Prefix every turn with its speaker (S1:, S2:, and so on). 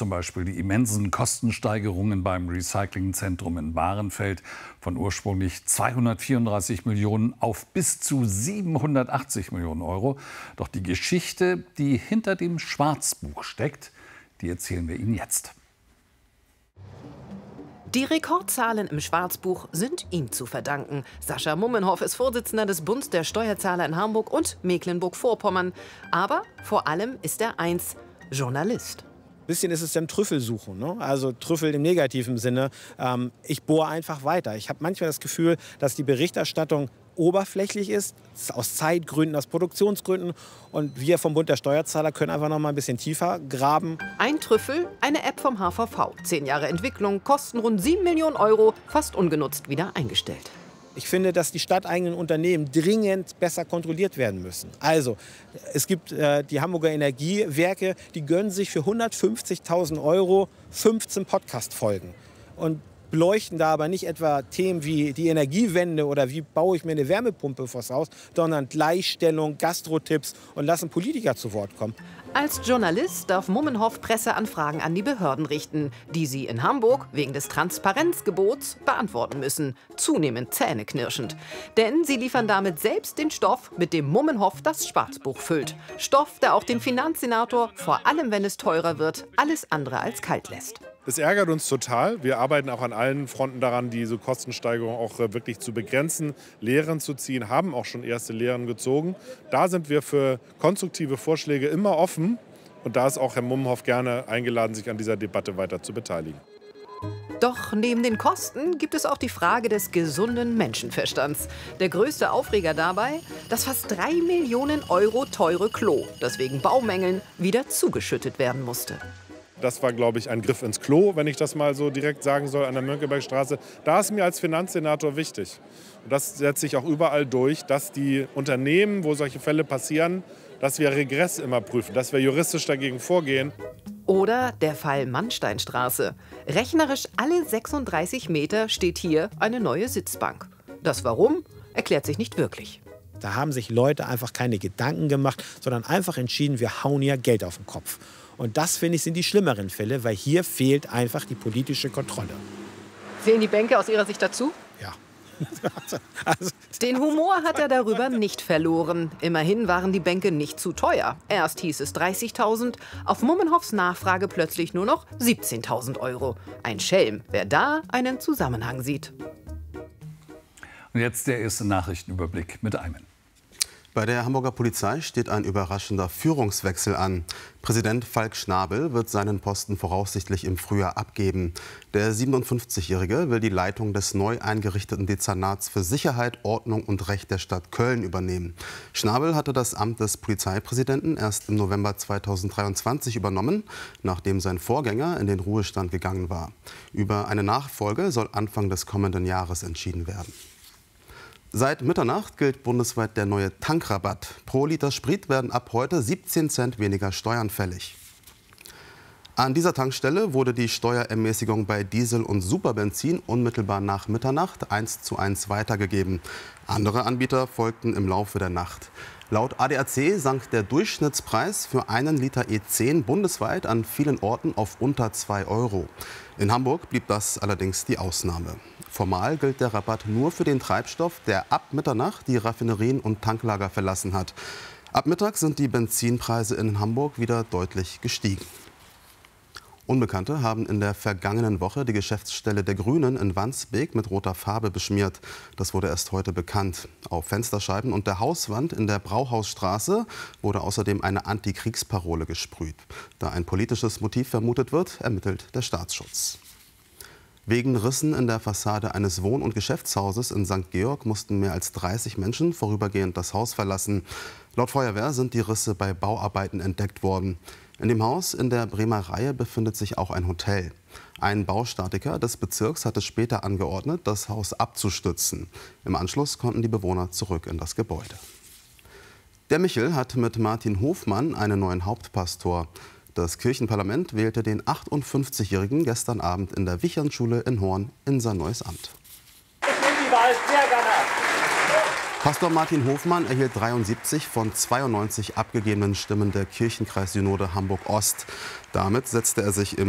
S1: zum Beispiel die immensen Kostensteigerungen beim Recyclingzentrum in Bahrenfeld von ursprünglich 234 Millionen auf bis zu 780 Millionen Euro. Doch die Geschichte, die hinter dem Schwarzbuch steckt, die erzählen wir Ihnen jetzt.
S2: Die Rekordzahlen im Schwarzbuch sind ihm zu verdanken. Sascha Mummenhoff ist Vorsitzender des Bundes der Steuerzahler in Hamburg und Mecklenburg-Vorpommern. Aber vor allem ist er eins: Journalist.
S3: Ein bisschen ist es dann Trüffelsuchen, ne? Also Trüffel im negativen Sinne. Ich bohre einfach weiter. Ich habe manchmal das Gefühl, dass die Berichterstattung oberflächlich ist, aus Zeitgründen, aus Produktionsgründen. Und wir vom Bund der Steuerzahler können einfach noch mal ein bisschen tiefer graben.
S2: Ein Trüffel, eine App vom HVV. 10 Jahre Entwicklung, kosten rund 7 Millionen Euro, fast ungenutzt wieder eingestellt.
S3: Ich finde, dass die stadteigenen Unternehmen dringend besser kontrolliert werden müssen. Also, es gibt die Hamburger Energiewerke, die gönnen sich für 150.000 Euro 15 Podcast-Folgen. Und beleuchten da aber nicht etwa Themen wie die Energiewende oder wie baue ich mir eine Wärmepumpe vors Haus, sondern Gleichstellung, Gastrotipps und lassen Politiker zu Wort kommen.
S2: Als Journalist darf Mummenhoff Presseanfragen an die Behörden richten, die sie in Hamburg wegen des Transparenzgebots beantworten müssen. Zunehmend zähneknirschend. Denn sie liefern damit selbst den Stoff, mit dem Mummenhoff das Schwarzbuch füllt. Stoff, der auch den Finanzsenator, vor allem wenn es teurer wird, alles andere als kalt lässt.
S4: Es ärgert uns total. Wir arbeiten auch an allen Fronten daran, diese Kostensteigerung auch wirklich zu begrenzen, Lehren zu ziehen, haben auch schon erste Lehren gezogen. Da sind wir für konstruktive Vorschläge immer offen. Und da ist auch Herr Mummenhoff gerne eingeladen, sich an dieser Debatte weiter zu beteiligen.
S2: Doch neben den Kosten gibt es auch die Frage des gesunden Menschenverstands. Der größte Aufreger dabei: das fast 3 Millionen Euro teure Klo, das wegen Baumängeln wieder zugeschüttet werden musste.
S4: Das war, glaube ich, ein Griff ins Klo, wenn ich das mal so direkt sagen soll, an der Mönckebergstraße. Da ist mir als Finanzsenator wichtig. Und das setzt sich auch überall durch, dass die Unternehmen, wo solche Fälle passieren, dass wir Regress immer prüfen, dass wir juristisch dagegen vorgehen.
S2: Oder der Fall Mannsteinstraße. Rechnerisch alle 36 Meter steht hier eine neue Sitzbank. Das Warum erklärt sich nicht wirklich.
S3: Da haben sich Leute einfach keine Gedanken gemacht, sondern einfach entschieden, wir hauen hier Geld auf den Kopf. Und das, finde ich, sind die schlimmeren Fälle, weil hier fehlt einfach die politische Kontrolle.
S2: Zählen die Bänke aus Ihrer Sicht dazu?
S3: Ja.
S2: Den Humor hat er darüber nicht verloren. Immerhin waren die Bänke nicht zu teuer. Erst hieß es 30.000, auf Mummenhoffs Nachfrage plötzlich nur noch 17.000 Euro. Ein Schelm, wer da einen Zusammenhang sieht.
S1: Und jetzt der erste Nachrichtenüberblick mit Ayman.
S5: Bei der Hamburger Polizei steht ein überraschender Führungswechsel an. Präsident Falk Schnabel wird seinen Posten voraussichtlich im Frühjahr abgeben. Der 57-Jährige will die Leitung des neu eingerichteten Dezernats für Sicherheit, Ordnung und Recht der Stadt Köln übernehmen. Schnabel hatte das Amt des Polizeipräsidenten erst im November 2023 übernommen, nachdem sein Vorgänger in den Ruhestand gegangen war. Über eine Nachfolge soll Anfang des kommenden Jahres entschieden werden. Seit Mitternacht gilt bundesweit der neue Tankrabatt. Pro Liter Sprit werden ab heute 17 Cent weniger Steuern fällig. An dieser Tankstelle wurde die Steuerermäßigung bei Diesel und Superbenzin unmittelbar nach Mitternacht 1:1 weitergegeben. Andere Anbieter folgten im Laufe der Nacht. Laut ADAC sank der Durchschnittspreis für einen Liter E10 bundesweit an vielen Orten auf unter 2 Euro. In Hamburg blieb das allerdings die Ausnahme. Formal gilt der Rabatt nur für den Treibstoff, der ab Mitternacht die Raffinerien und Tanklager verlassen hat. Ab Mittag sind die Benzinpreise in Hamburg wieder deutlich gestiegen. Unbekannte haben in der vergangenen Woche die Geschäftsstelle der Grünen in Wandsbek mit roter Farbe beschmiert. Das wurde erst heute bekannt. Auf Fensterscheiben und der Hauswand in der Brauhausstraße wurde außerdem eine Antikriegsparole gesprüht. Da ein politisches Motiv vermutet wird, ermittelt der Staatsschutz. Wegen Rissen in der Fassade eines Wohn- und Geschäftshauses in St. Georg mussten mehr als 30 Menschen vorübergehend das Haus verlassen. Laut Feuerwehr sind die Risse bei Bauarbeiten entdeckt worden. In dem Haus in der Bremer Reihe befindet sich auch ein Hotel. Ein Baustatiker des Bezirks hatte später angeordnet, das Haus abzustützen. Im Anschluss konnten die Bewohner zurück in das Gebäude. Der Michel hat mit Martin Hofmann einen neuen Hauptpastor. Das Kirchenparlament wählte den 58-Jährigen gestern Abend in der Wichernschule in Horn in sein neues Amt.
S6: Ich nehme die Wahl sehr gerne an.
S5: Pastor Martin Hofmann erhielt 73 von 92 abgegebenen Stimmen der Kirchenkreissynode Hamburg-Ost. Damit setzte er sich im